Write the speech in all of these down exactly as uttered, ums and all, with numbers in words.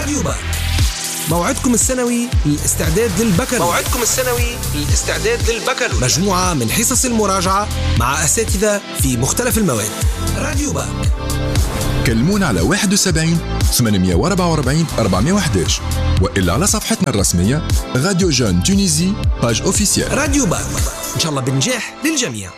راديو باك، موعدكم السنوي للاستعداد للبكالوريا. موعدكم السنوي للاستعداد للبكالوريا، مجموعة من حصص المراجعة مع أساتذة في مختلف المواد. راديو باك، كلمونا على واحد وسبعين ثمانمية وأربعة وأربعين أربعمية وإحدى عشر وإلا على صفحتنا الرسمية راديو جون تونيزي باج أوفيسيال. راديو باك، إن شاء الله بنجاح للجميع.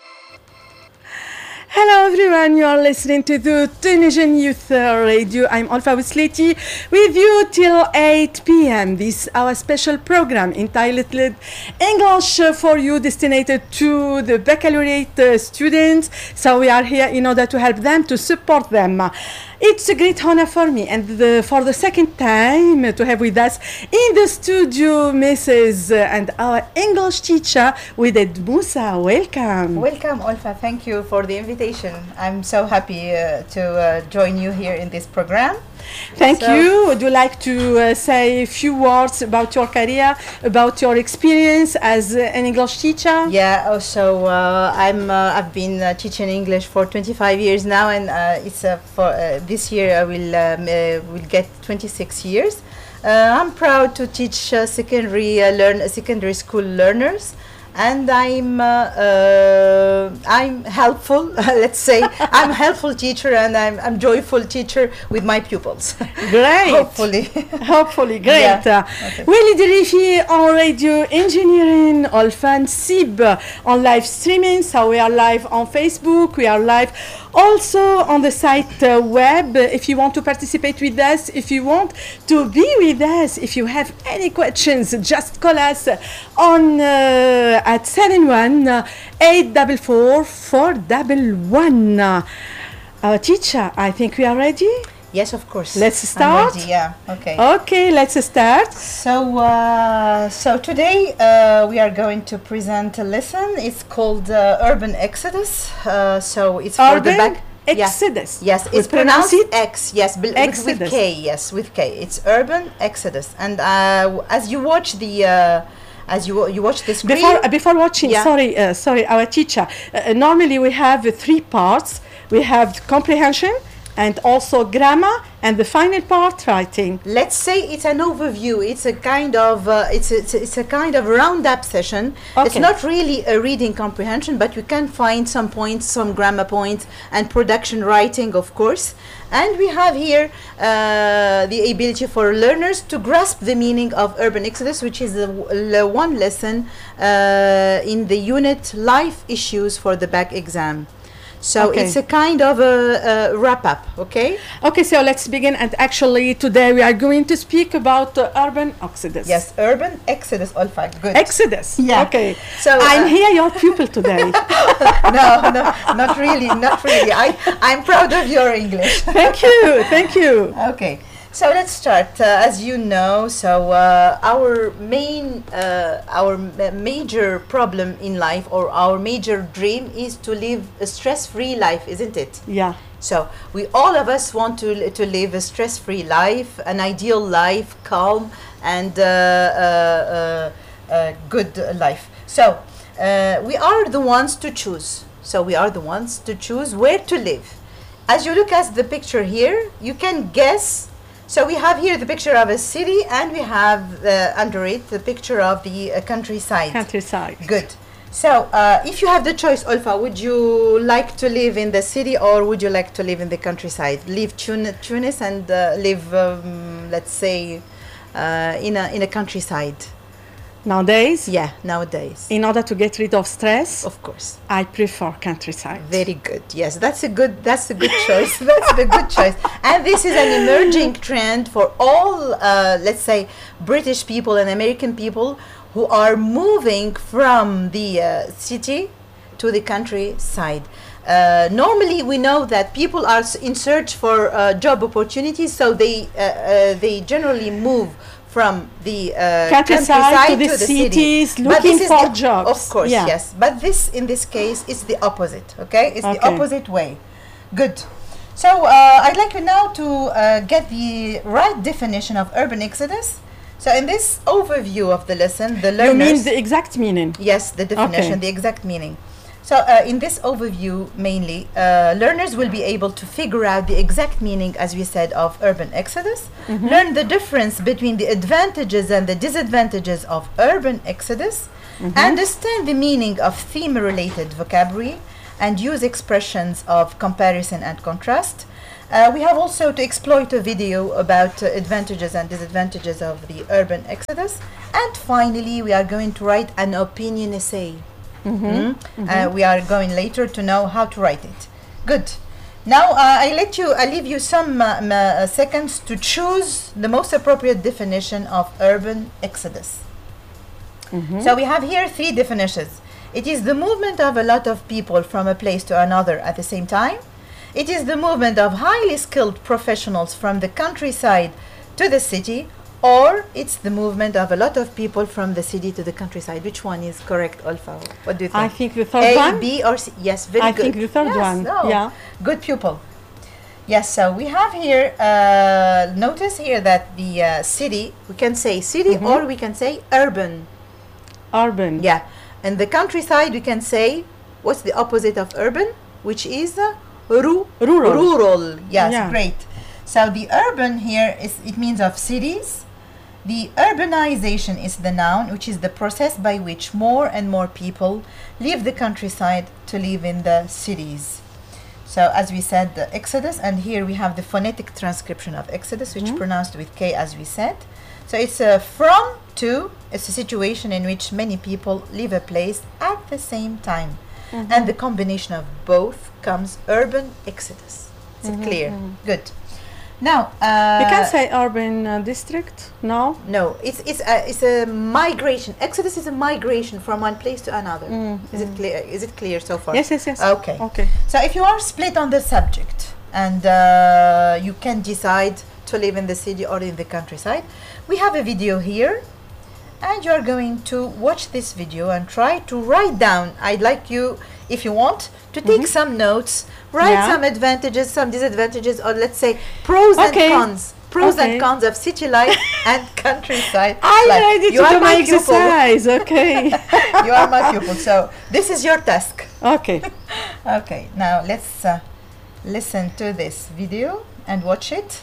Hello everyone, you are listening to the Tunisian Youth Radio. I'm Alpha Wisleti with you till eight p.m. This is our special program entitled English for You, destined to the baccalaureate students. So we are here in order to help them, to support them. It's a great honor for me and the, for the second time to have with us in the studio Missus and our English teacher, Widad Moussa. Welcome. Welcome, Alpha. Thank you for the invitation. I'm so happy uh, to uh, join you here in this program. Thank so you. Would you like to uh, say a few words about your career, about your experience as uh, an English teacher? Yeah. Also, uh, I'm. Uh, I've been uh, teaching English for twenty-five years now, and uh, it's uh, for uh, this year I will um, uh, will get twenty-six years. Uh, I'm proud to teach uh, secondary uh, learn secondary school learners. And I'm uh, uh, I'm helpful. Let's say I'm a helpful teacher, and I'm I'm joyful teacher with my pupils. Great. Hopefully. Hopefully, great. Yeah. Okay. Willy Derifi on radio engineering, Olfan Sib on live streaming. So we are live on Facebook. We are live also on the site uh, web. If you want to participate with us, if you want to be with us, if you have any questions, just call us on uh, at seven one eight four four four one one. Our teacher, I think we are ready. Yes, of course. Let's start. I'm ready, yeah. Okay. Okay, let's start. So, uh, so today uh, we are going to present a lesson. It's called uh, Urban Exodus. Uh, so it's for Urban the back. Exodus. Yeah. Yes, it's We pronounced pronounce it? X. Yes, bl- with, with Exodus. K. Yes, with K. It's Urban Exodus. And uh, as you watch the, uh, as you you watch the screen. Before uh, before watching, Yeah. sorry, uh, sorry, our teacher. Uh, normally we have uh, three parts. We have comprehension and also grammar, and the final part writing. Let's say it's an overview. It's a kind of uh, it's, a, it's a, it's a kind of roundup session. Okay. It's not really a reading comprehension, but you can find some points, some grammar points, and production writing, of course. And we have here uh, the ability for learners to grasp the meaning of Urban Exodus, which is the, the one lesson uh, in the unit Life Issues for the back exam. So Okay. it's a kind of a, a wrap up, okay? Okay, so let's begin. And actually, today we are going to speak about uh, urban exodus. Yes, Urban Exodus, Alpha. Good. Exodus. Yeah. Okay. So, I'm uh, here, your pupil today. no, no, not really, not really. I, I'm proud of your English. Thank you. Thank you. Okay, so let's start. Uh, as you know, so uh, our main, uh, our ma- major problem in life, or our major dream, is to live a stress-free life, isn't it? Yeah. So we all of us want to to live a stress-free life, an ideal life, calm and uh, uh, uh, uh, good life. So uh, we are the ones to choose. So we are the ones to choose where to live. As you look at the picture here, you can guess. So we have here the picture of a city, and we have uh, under it the picture of the uh, countryside. Countryside. Good. So, uh, if you have the choice, Alpha, would you like to live in the city, or would you like to live in the countryside? Leave Tun- Tunis and uh, live, um, let's say, uh, in a in a countryside. Nowadays, Yeah, nowadays. in order to get rid of stress, Of course. I prefer countryside. Very good. Yes, that's a good. That's a good choice. That's the good choice. And this is an emerging trend for all, uh, let's say, British people and American people who are moving from the uh, city to the countryside. Uh, normally, we know that people are s- in search for uh, job opportunities, so they uh, uh, they generally move from the uh, Countryside to the cities, But looking this is for the- jobs. Of course, Yeah. yes. But this, in this case, is the opposite. Okay, it's the Okay. opposite way. Good. So uh, I'd like you now to uh, get the right definition of urban exodus. So in this overview of the lesson, the You learners. mean the exact meaning? Yes, the definition, Okay. the exact meaning. So uh, in this overview, mainly, uh, learners will be able to figure out the exact meaning, as we said, of urban exodus, mm-hmm. learn the difference between the advantages and the disadvantages of urban exodus, mm-hmm. understand the meaning of theme-related vocabulary, and use expressions of comparison and contrast. Uh, we have also to exploit a video about uh, advantages and disadvantages of the urban exodus. And finally, we are going to write an opinion essay. Mm-hmm. Mm? Mm-hmm. Uh, we are going later to know how to write it. Good. Now, uh, I let you, I leave you some uh, m- uh, seconds to choose the most appropriate definition of urban exodus. Mm-hmm. So we have here three definitions. It is the movement of a lot of people from a place to another at the same time. It is the movement of highly skilled professionals from the countryside to the city, or it's the movement of a lot of people from the city to the countryside. Which one is correct, Alfa? What do you think? I think the third A, one. A, B, or C? Yes, very I good. think the third yes, one. No. Yeah. Good pupil. Yes, so we have here, uh, notice here that the uh, city, we can say city mm-hmm. or we can say urban. Urban. Yeah. And the countryside, we can say, what's the opposite of urban? Which is uh, ru- rural. Rural. Yes, yeah. Great. So the urban here is, it means of cities. The urbanization is the noun, which is the process by which more and more people leave the countryside to live in the cities. So as we said, the exodus, and here we have the phonetic transcription of exodus, which mm-hmm. pronounced with K, as we said. So it's a from to, it's a situation in which many people leave a place at the same time. Mm-hmm. And the combination of both comes urban exodus. Is mm-hmm. it clear? Mm-hmm. Good. Now, uh, you can say urban uh, district. No, no. It's it's a it's a migration. Exodus is a migration from one place to another. Mm, is mm. it clear? Is it clear so far? Yes, yes, yes. Okay. Okay. So if you are split on the subject and uh, you can decide to live in the city or in the countryside, we have a video here, and you are going to watch this video and try to write down. I'd like you, if you want, to take mm-hmm. some notes. Write yeah. some advantages, some disadvantages, or let's say pros okay. and cons. Pros okay. and cons of city life and countryside I'm life. ready you to are do my my exercise, okay. You are my pupil, so this is your task. Okay. Okay, now let's uh, listen to this video and watch it.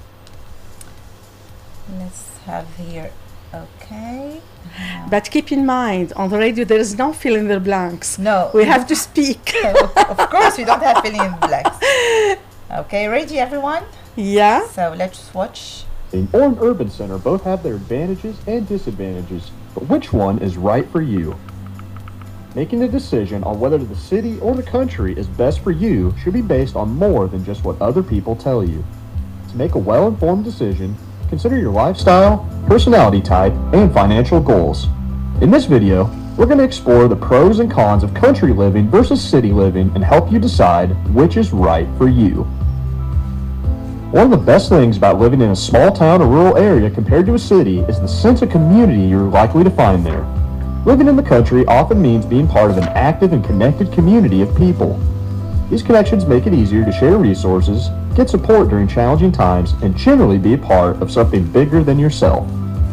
Let's have here, okay. But keep in mind, on the radio there is no fill in the blanks. No. We have to speak. Of course, we don't have filling in the blanks. Okay, ready everyone? Yeah. So let's watch. Or an urban center both have their advantages and disadvantages, but which one is right for you? Making a decision on whether the city or the country is best for you should be based on more than just what other people tell you. To make a well-informed decision, consider your lifestyle, personality type, and financial goals. In this video, we're going to explore the pros and cons of country living versus city living and help you decide which is right for you. One of the best things about living in a small town or rural area compared to a city is the sense of community you're likely to find there. Living in the country often means being part of an active and connected community of people. These connections make it easier to share resources, get support during challenging times, and generally be a part of something bigger than yourself.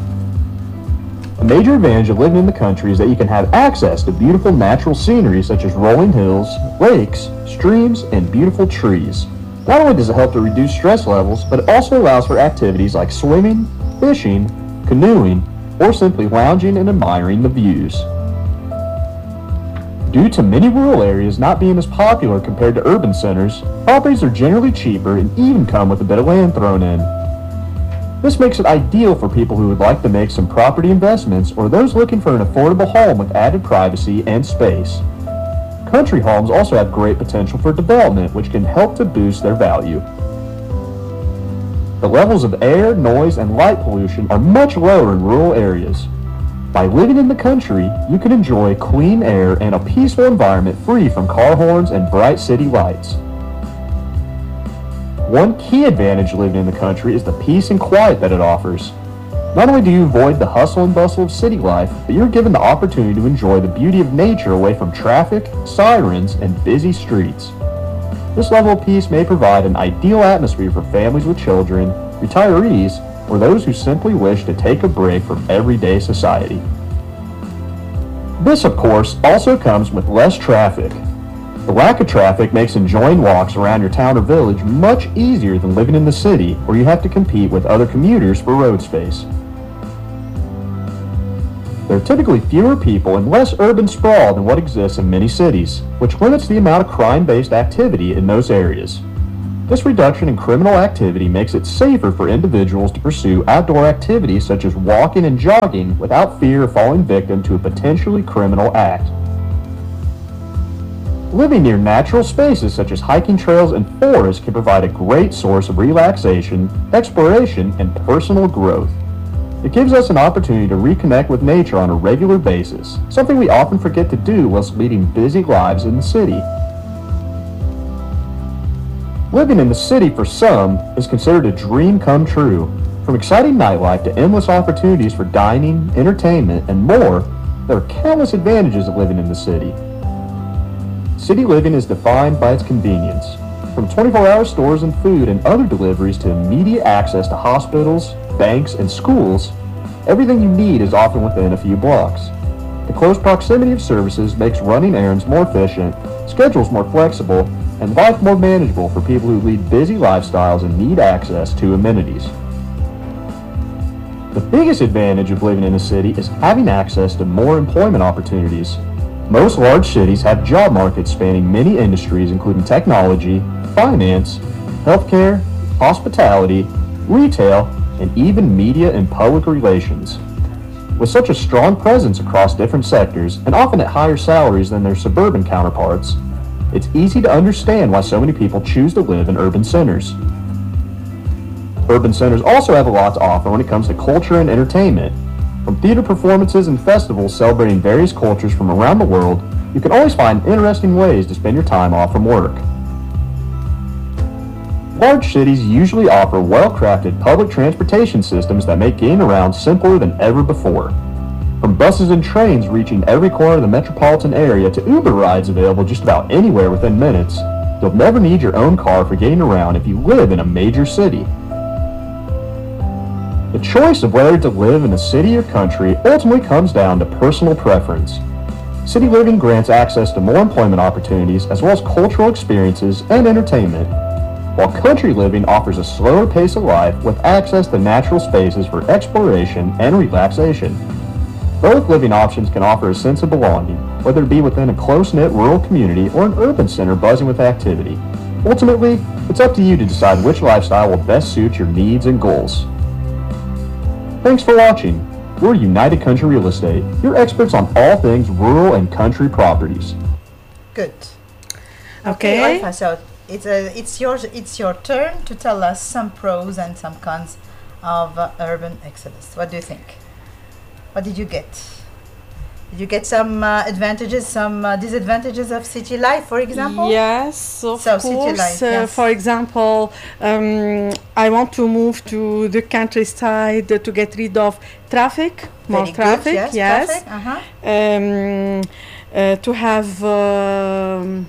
A major advantage of living in the country is that you can have access to beautiful natural scenery such as rolling hills, lakes, streams, and beautiful trees. Not only does it help to reduce stress levels, but it also allows for activities like swimming, fishing, canoeing, or simply lounging and admiring the views. Due to many rural areas not being as popular compared to urban centers, properties are generally cheaper and even come with a bit of land thrown in. This makes it ideal for people who would like to make some property investments or those looking for an affordable home with added privacy and space. Country homes also have great potential for development, which can help to boost their value. The levels of air, noise, and light pollution are much lower in rural areas. By living in the country, you can enjoy clean air and a peaceful environment free from car horns and bright city lights. One key advantage of living in the country is the peace and quiet that it offers. Not only do you avoid the hustle and bustle of city life, but you're given the opportunity to enjoy the beauty of nature away from traffic, sirens, and busy streets. This level of peace may provide an ideal atmosphere for families with children, retirees, or those who simply wish to take a break from everyday society. This, of course, also comes with less traffic. The lack of traffic makes enjoying walks around your town or village much easier than living in the city, where you have to compete with other commuters for road space. There are typically fewer people and less urban sprawl than what exists in many cities, which limits the amount of crime-based activity in those areas. This reduction in criminal activity makes it safer for individuals to pursue outdoor activities such as walking and jogging without fear of falling victim to a potentially criminal act. Living near natural spaces such as hiking trails and forests can provide a great source of relaxation, exploration, and personal growth. It gives us an opportunity to reconnect with nature on a regular basis, something we often forget to do whilst leading busy lives in the city. Living in the city for some is considered a dream come true. From exciting nightlife to endless opportunities for dining, entertainment, and more, there are countless advantages of living in the city. City living is defined by its convenience. From twenty-four hour stores and food and other deliveries to immediate access to hospitals, banks, and schools, everything you need is often within a few blocks. The close proximity of services makes running errands more efficient, schedules more flexible, and life more manageable for people who lead busy lifestyles and need access to amenities. The biggest advantage of living in a city is having access to more employment opportunities. Most large cities have job markets spanning many industries including technology, finance, healthcare, hospitality, retail, and even media and public relations. With such a strong presence across different sectors, and often at higher salaries than their suburban counterparts, it's easy to understand why so many people choose to live in urban centers. Urban centers also have a lot to offer when it comes to culture and entertainment. From theater performances and festivals celebrating various cultures from around the world, you can always find interesting ways to spend your time off from work. Large cities usually offer well-crafted public transportation systems that make getting around simpler than ever before. From buses and trains reaching every corner of the metropolitan area to Uber rides available just about anywhere within minutes, you'll never need your own car for getting around if you live in a major city. The choice of whether to live in a city or country ultimately comes down to personal preference. City living grants access to more employment opportunities as well as cultural experiences and entertainment, while country living offers a slower pace of life with access to natural spaces for exploration and relaxation. Both living options can offer a sense of belonging, whether it be within a close-knit rural community or an urban center buzzing with activity. Ultimately, it's up to you to decide which lifestyle will best suit your needs and goals. Thanks for watching. We're United Country Real Estate, your experts on all things rural and country properties. Good. Okay. Okay, Alpha, so it's a, it's yours. It's your turn to tell us some pros and some cons of uh, urban exodus. What do you think? What did you get? Did you get some uh, advantages, some uh, disadvantages of city life, for example? Yes, of So, city course. life, uh, yes. For example, um, I want to move to the countryside uh, to get rid of traffic, more Very good, traffic. yes. yes. Traffic, uh-huh. Um, uh, to have um,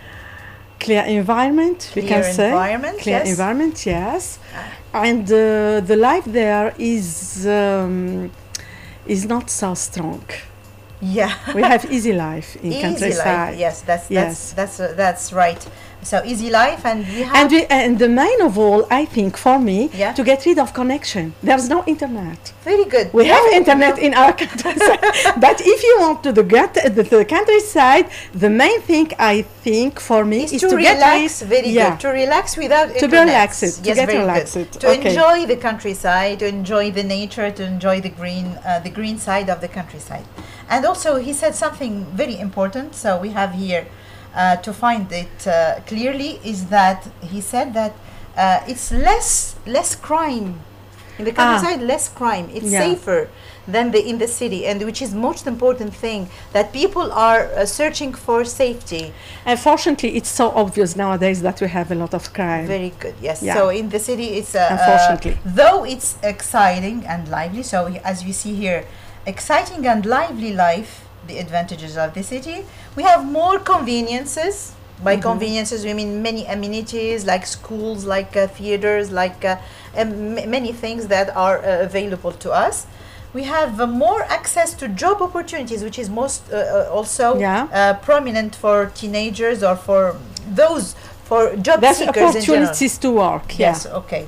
clear environment, we Clear can say. environment, Clear yes. environment, yes. And uh, the life there is um, is not so strong. Yeah. We have easy life in Easy countryside. life. Yes, that's Yes. that's that's uh, that's right. So easy life, and we have. And, we, and the main of all, I think, for me, Yeah. to get rid of connection. There's no internet. very good. We have Yeah, internet in our countryside. But if you want to the, get, the, the countryside, the main thing, I think, for me, is is to, to, relax. get rid. Very yeah. good. To relax without To be internet. relaxed, to Yes, get very relaxed. good. To Okay. enjoy the countryside, to enjoy the nature, to enjoy the green, uh, the green side of the countryside. And also, he said something very important. So we have here. Uh, to find it uh, clearly is that he said that uh, it's less less crime in the countryside, less crime. It's Yeah. safer than the in the city, and which is most important thing that people are uh, searching for safety. Unfortunately, it's so obvious nowadays that we have a lot of crime. Very good. Yes. Yeah. So in the city, it's uh, Unfortunately. uh, though it's exciting and lively. So he- as we see here, exciting and lively life. The advantages of the city. We have more conveniences. By Mm-hmm. conveniences, we mean many amenities like schools, like uh, theaters, like uh, um, m- many things that are uh, available to us. We have uh, more access to job opportunities, which is most uh, uh, also Yeah. uh, prominent for teenagers or for those for job There's seekers in general. opportunities to work. Yeah. Yes, okay.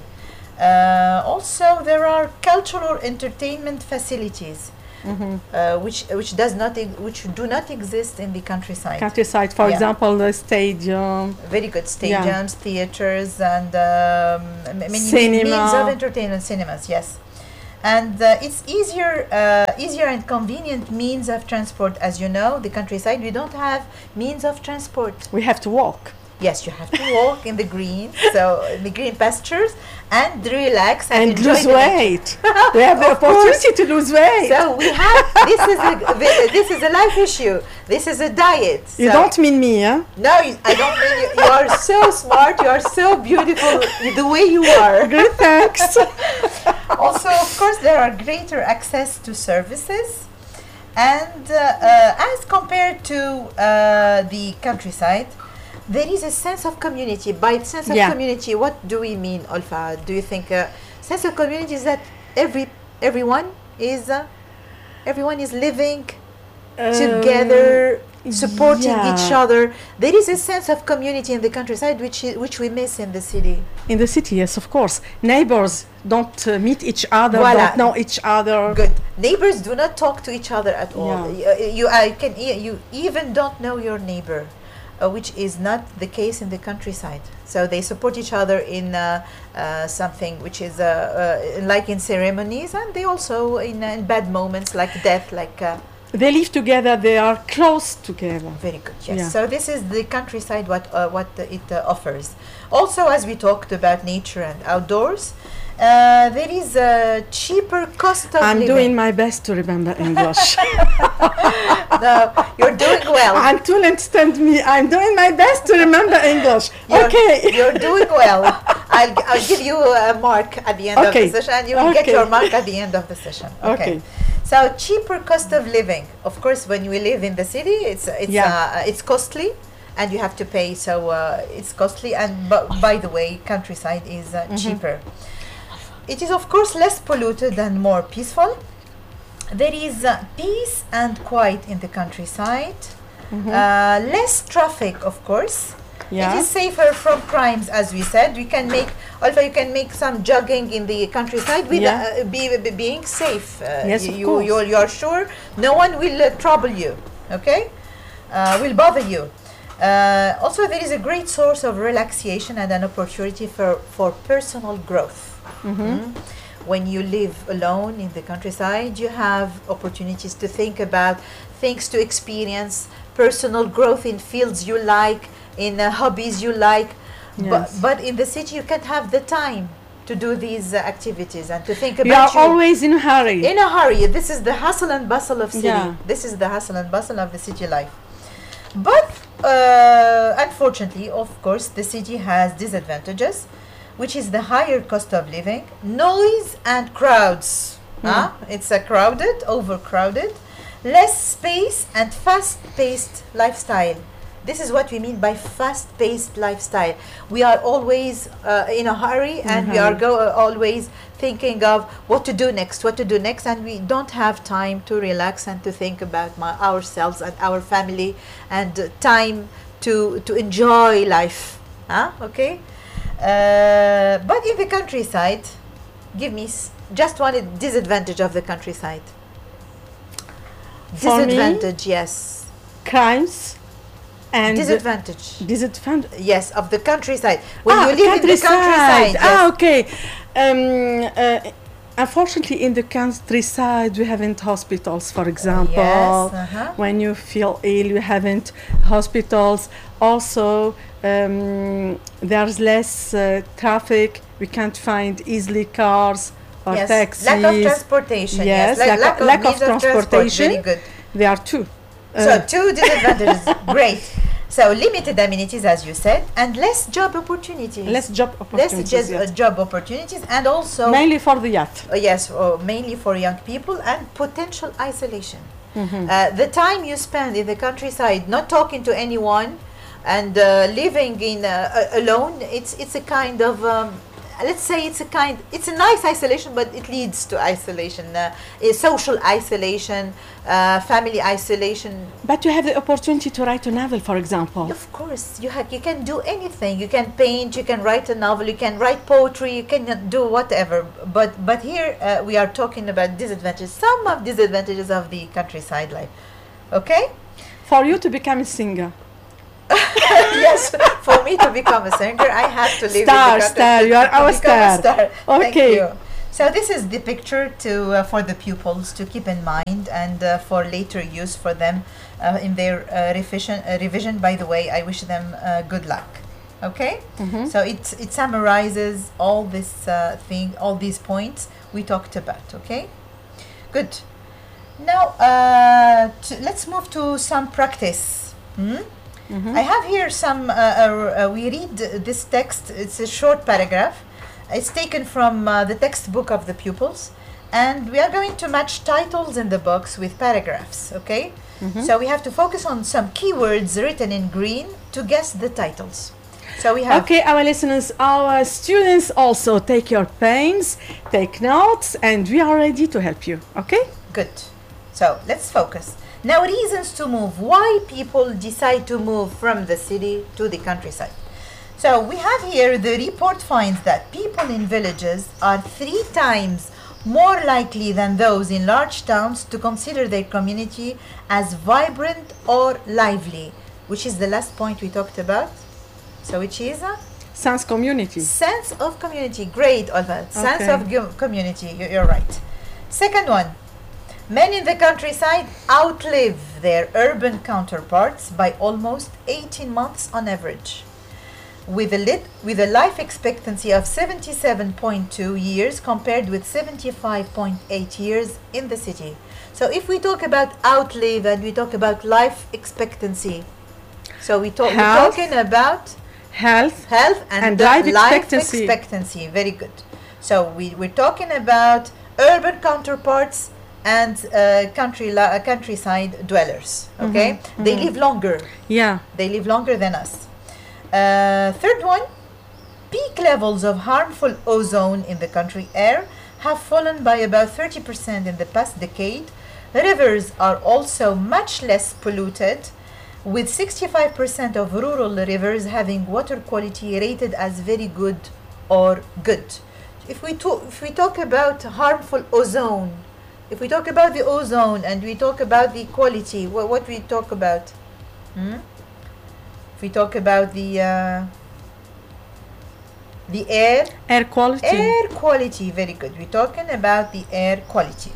Uh, also, there are cultural entertainment facilities, Mhm. uh, which which does not ex- which do not exist in the countryside. Countryside, for Yeah. example, the stadium. Very good stadiums, theaters, and um, m- many Cinema. means of entertainment. Cinemas, yes. And uh, it's easier, uh, easier and convenient means of transport. As you know, the countryside, we don't have means of transport. We have to walk. Yes, you have to walk in the green, so in the green pastures, and relax and, And enjoy lose the nature. weight. We have the Of course. opportunity to lose weight. So we have this is a this is a life issue. This is a diet. You So- don't mean me, huh? No, you- I don't mean you. You are so smart. You are so beautiful the way you are. Good, thanks. Also, of course, there are greater access to services, and uh, uh, as compared to uh, the countryside, there is a sense of community. By sense of Yeah. community, what do we mean, Olfa? Do you think uh, sense of community is that every everyone is uh, everyone is living together, supporting each yeah. other? There is a sense of community in the countryside, which i- which we miss in the city. In the city, yes, of course. Neighbors don't uh, meet each other, Voilà. don't know each other. Good. Neighbors do not talk to each other at all. Yeah. You, you, I can, e- you even don't know your neighbor, uh, which is not the case in the countryside. So they support each other in uh, uh, something which is uh, uh, like in ceremonies, and they also in, uh, in bad moments like death, like. Uh, They live together, they are close together. Very good. Yes. Yeah. So this is the countryside. What uh, what uh, it uh, offers. Also, as we talked about nature and outdoors, uh, there is a cheaper cost of I'm living. doing my best to remember English. No, you're doing well. And to understand me, I'm doing my best to remember English. You're, Okay. You're doing well. I'll, g- I'll give you a mark at the end Okay. of the session, and you will get Okay. your mark at the end of the session. Okay. So cheaper cost of living. Of course, when we live in the city, it's it's Yeah. uh, it's costly, and you have to pay. So uh, it's costly. And b- by the way, countryside is uh, cheaper. It is of course less polluted and more peaceful. There is uh, peace and quiet in the countryside. Uh, less traffic, of course. Yeah. It is safer from crimes, as we said. We can make, also you can make some jogging in the countryside with Yeah. uh, be, be being safe. Uh, Yes, you, of you, course. you're, you're sure no one will uh, trouble you, okay? Uh, will bother you. Uh, also, there is a great source of relaxation and an opportunity for, for personal growth. Mm. When you live alone in the countryside, you have opportunities to think about things to experience, personal growth in fields you like, in uh, hobbies you like. Yes. But, but in the city, you can't have the time to do these uh, activities and to think We are about you. always in a hurry. In a hurry. This is the hustle and bustle of city. Yeah. This is the hustle and bustle of the city life. But uh, unfortunately, of course, the city has disadvantages, which is the higher cost of living, noise and crowds. Huh? It's a crowded, overcrowded, less space and fast-paced lifestyle. This is what we mean by fast-paced lifestyle. We are always uh, in a hurry, and we are go uh, always thinking of what to do next, what to do next, and we don't have time to relax and to think about my, ourselves and our family, and uh, time to to enjoy life. Huh? Okay. Uh, but in the countryside, give me s- just one disadvantage of the countryside. For me? Disadvantage, yes. Crimes and Disadvantage. disadvantage. Yes, of the countryside. When Ah, you live in the countryside, Ah, yes. okay. Um, uh, unfortunately, in the countryside, we haven't hospitals, for example. Yes, uh-huh. When you feel ill, you haven't hospitals. Also, um, there's less uh, traffic. We can't find easily cars or Yes, taxis. lack of transportation. Yes, Yes, La- lack, lack, of, lack of, of means of transport. transportation. Very good. There are two. So Uh, two disadvantages. Great. So limited amenities, as you said, and less job opportunities. less job less opportunities. just, yes. uh, job opportunities, and also Mainly for the youth. Uh, yes, uh, mainly for young people, and potential isolation. Mm-hmm. Uh, the time you spend in the countryside, not talking to anyone, and uh, living in uh, a- alone, it's it's a kind of um, let's say it's a kind, it's a nice isolation, but it leads to isolation, uh, a social isolation, uh, family isolation. But you have the opportunity to write a novel, for example. Of course, you have, you can do anything. You can paint, you can write a novel, you can write poetry, you can do whatever. But but here uh, we are talking about disadvantages, some of disadvantages of the countryside life. Okay? For you to become a singer. Yes, for me to become a singer, I have to live Star, in the country. star, you are to our become a star. star. Thank Okay. you. So this is the picture to uh, for the pupils to keep in mind and uh, for later use for them uh, in their uh, revision. Uh, revision. By the way, I wish them uh, good luck. Okay. Mhm. So it it summarizes all this uh, thing, all these points we talked about. Okay. Good. Now uh, to, let's move to some practice. Hmm? Mhm. I have here some, uh, uh, uh, we read this text, it's a short paragraph. It's taken from uh, the textbook of the pupils, and we are going to match titles in the box with paragraphs, okay? Mhm. So we have to focus on some keywords written in green to guess the titles. So we have, Okay, our listeners, our students also take your pens, take notes, and we are ready to help you, okay? good. So let's focus. Now, reasons to move. Why people decide to move from the city to the countryside. So we have here, the report finds that people in villages are three times more likely than those in large towns to consider their community as vibrant or lively, which is the last point we talked about. So which is a Sense community. sense of community. Great, Olva. Sense Okay. of gu- community. You- You're right. Second one. Men in the countryside outlive their urban counterparts by almost eighteen months on average, with a, lit, with a life expectancy of seventy-seven point two years compared with seventy-five point eight years in the city. So if we talk about outlive and we talk about life expectancy, so we talk, we're Health. talking about Health. health and, And the life life expectancy. expectancy. Very good. So we, we're talking about urban counterparts and uh, country la- uh, countryside dwellers. Okay, they live longer. Yeah. They live longer than us. Uh, third one, peak levels of harmful ozone in the country air have fallen by about thirty percent in the past decade. Rivers are also much less polluted, with sixty-five percent of rural rivers having water quality rated as very good or good. If we, talk, if we talk about harmful ozone, if we talk about the ozone and we talk about the quality, what, what we talk about? Hmm? If we talk about the uh, the air, Air quality. air quality, very good. We're talking about the air quality.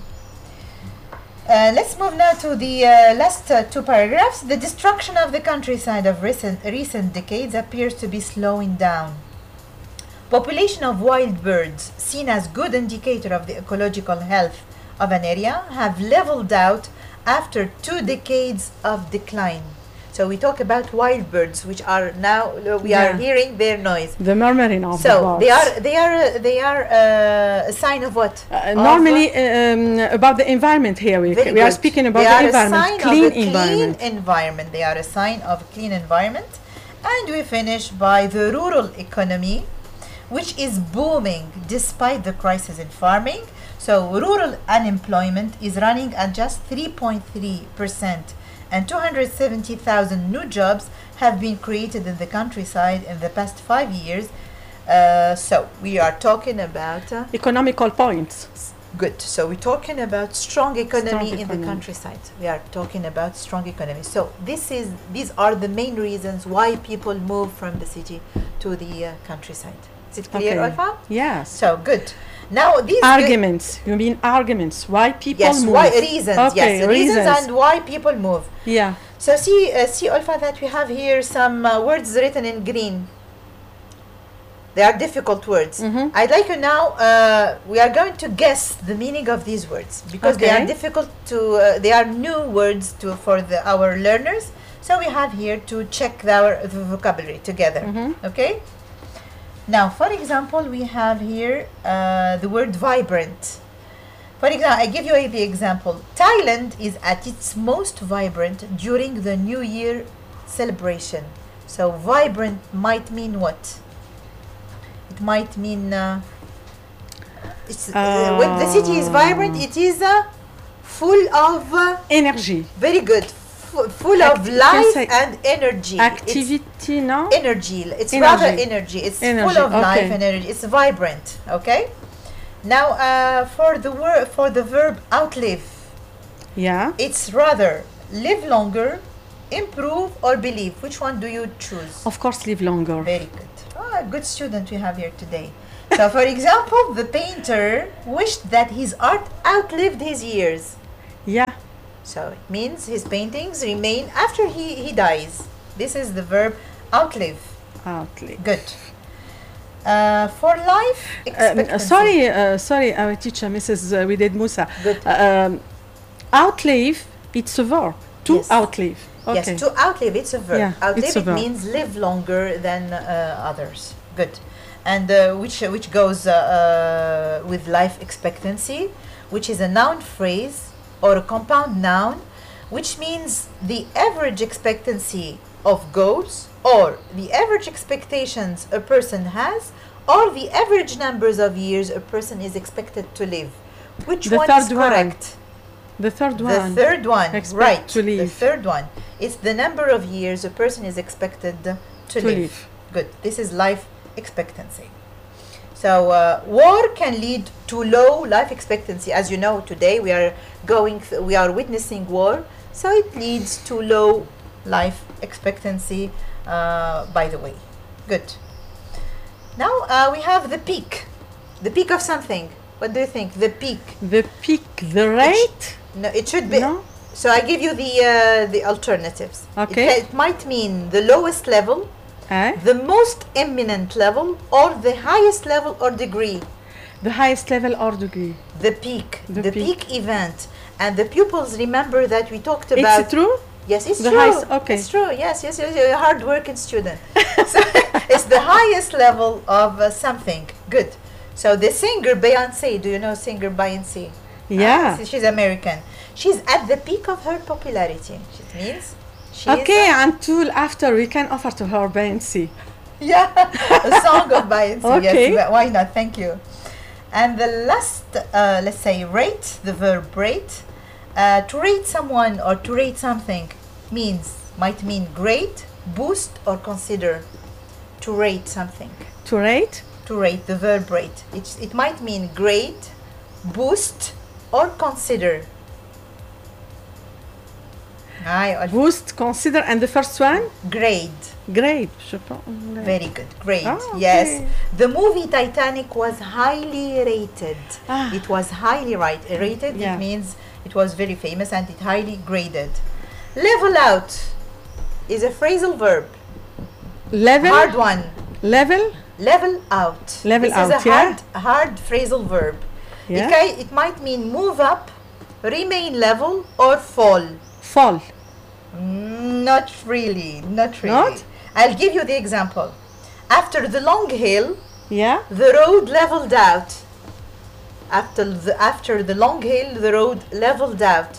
Uh, let's move now to the uh, last uh, two paragraphs. The destruction of the countryside of recent recent decades appears to be slowing down. Population of wild birds, seen as good indicator of the ecological health of an area, have leveled out after two decades of decline. So we talk about wild birds, which are now uh, we are Yeah. hearing their noise. The murmuring of the So birds. they are they are uh, they are uh, a sign of what? Uh, Of normally what? um, about the environment here. We, Very we are good. speaking about They the are a environment, sign clean of a environment. Clean environment. They are a sign of a clean environment. And we finish by the rural economy, which is booming despite the crisis in farming. So rural unemployment is running at just three point three percent, and two hundred seventy thousand new jobs have been created in the countryside in the past five years. Uh, so we are talking about uh, Economical points. good. So we're talking about strong economy Strong in the economy. countryside. We are talking about strong economy. So this is these are the main reasons why people move from the city to the uh, countryside. Is it clear, Okay. Alfa? Yes. So good. Now these Arguments. You mean arguments? Why people Yes, move? why reasons? Okay, yes, reasons and why people move. Yeah. So see, uh, see, Alfa, that we have here some uh, words written in green. They are difficult words. Mhm. I'd like you now. Uh, we are going to guess the meaning of these words because they are Okay. difficult to. Uh, they are new words to for the our learners. So we have here to check the, our the vocabulary together. Mhm. Okay. Now, for example, we have here uh, the word vibrant. For example, I give you a, the example. Thailand is at its most vibrant during the New Year celebration. So vibrant might mean what? it might mean uh, it's, uh, when the city is vibrant, it is uh, full of uh, Energy. very good, F- full Act- of you can life say and energy. It's Activity, no? energy. It's Energy. rather energy. It's Energy, full of life okay. and energy. It's vibrant. Okay. Now, uh, for the word for the verb outlive, Yeah. it's rather live longer, improve, or believe. Which one do you choose? Of course, live longer. Very good. Ah, good student we have here today. So, for example, the painter wished that his art outlived his years. Yeah. So it means his paintings remain after he, he dies. This is the verb outlive. Outlive. Good. Uh, for life Um, expectancy. uh, sorry, uh, sorry, our teacher, Missus Uh, we did Musa. Good. Uh, um, outlive, it's a verb. To Yes. outlive. Okay. Yes, to outlive, it's a verb. Yeah, outlive, it's a it verb. means live longer than uh, others. Good. And uh, which, which goes uh, uh, with life expectancy, which is a noun phrase or a compound noun, which means the average expectancy of goals or the average expectations a person has or the average numbers of years a person is expected to live. Which The one is third one. correct? The third The one. third one, Expect right. to The live. third one. It's the number of years a person is expected to, To live. live. Good. This is life expectancy. So uh, war can lead to low life expectancy. As you know, today we are going, th- we are witnessing war, so it leads to low life expectancy. Uh, by the way, good. Now uh, we have the peak, the peak of something. What do you think? The peak. The peak, the rate. No, it should be. No? So I give you the uh, the alternatives. Okay. It, ca- it might mean the lowest level, Eh? the most eminent level, or the highest level or degree. The highest level or degree. The peak, The the, peak. peak. event, and the pupils remember that we talked about. It's true? Yes, it's The true. highest- okay. It's true. Yes, yes, yes. You're a hard-working student. So it's the highest level of uh, something. Good. So the singer Beyonce. Do you know singer Beyonce? Yeah. Ah, she's American. She's at the peak of her popularity. It means she Okay, is a- until after we can offer to her Beyonce. yeah, a song of Beyonce. Okay. Yes, why not? Thank you. And the last, uh, let's say, rate, the verb rate. Uh, to rate someone or to rate something means, might mean grade, boost, or consider. To rate something. To rate? To rate, the verb rate. It's, it might mean grade, boost, or consider. Aye, Boost, consider, and the first one? grade. Great. Je pense. Very good. Great. Ah, okay. Yes. The movie Titanic was highly rated. Ah. It was highly right, rated. Yeah. It means it was very famous and it highly graded. Level out is a phrasal verb. Level? Hard one. Level? Level out. Level this out, is a yeah. hard, hard phrasal verb. Yeah. It, ca- it might mean move up, remain level, or fall. Fall. Mm, Not really. Not really. Not? I'll give you the example. After the long hill, Yeah? the road leveled out. After the, after the long hill, the road leveled out.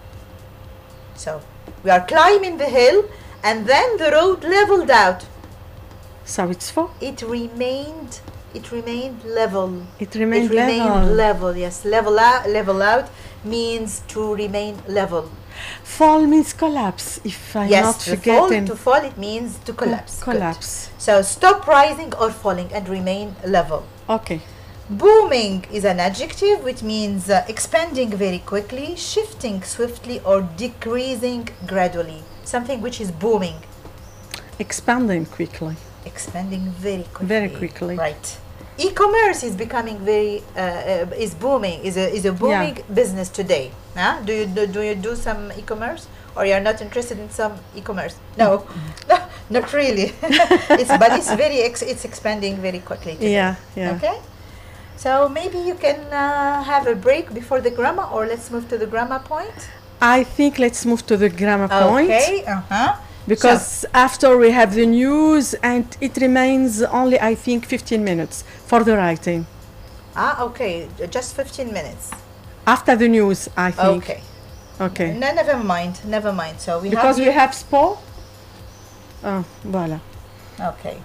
So we are climbing the hill and then the road leveled out. So it's fall. It remained, it remained level. It remained it remained level. level. Yes, level out, level out means to remain level. Fall means collapse, if I'm yes, not to fall, forgetting. to fall it means to collapse. Good. Collapse. So stop rising or falling and remain level. Okay. Booming is an adjective which means uh, expanding very quickly, shifting swiftly, or decreasing gradually. Something which is booming, Expanding quickly. expanding very quickly. Very quickly. Right. E-commerce is becoming very uh, uh, is booming. Is a is a booming business today. Huh? Do you do, do you do some e-commerce, or you are not interested in some e-commerce? No, not really. it's but it's very ex- it's expanding very quickly today. Yeah, yeah. Okay. So maybe you can uh, have a break before the grammar, or let's move to the grammar point. I think let's move to the grammar point. Okay. Uh huh. Because after we have the news and it remains only, I think, fifteen minutes for the writing. Ah, okay. Just fifteen minutes. After the news, I think. Okay. Okay. No, never mind. Never mind. So we Because have we here- have sport. Oh, voilà. Okay.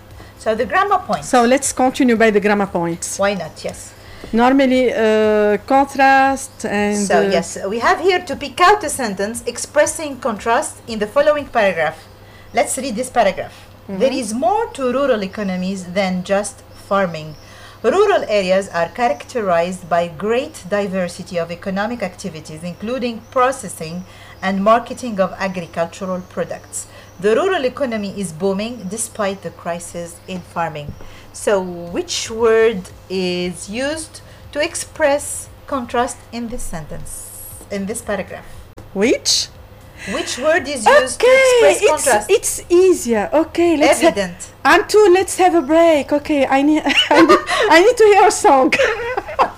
So the grammar points. So let's continue by the grammar points. Why not? Yes. Normally, uh, contrast and... So uh, yes, we have here to pick out a sentence expressing contrast in the following paragraph. Let's read this paragraph. Mm-hmm. There is more to rural economies than just farming. Rural areas are characterized by great diversity of economic activities, including processing and marketing of agricultural products. The rural economy is booming despite the crisis in farming. So which word is used to express contrast in this sentence, in this paragraph? Which? Which word is used okay, to express it's, contrast? it's easier. Okay, let's Evident. Ha- Antu, let's have a break. Okay, I need, I need, I need to hear a song.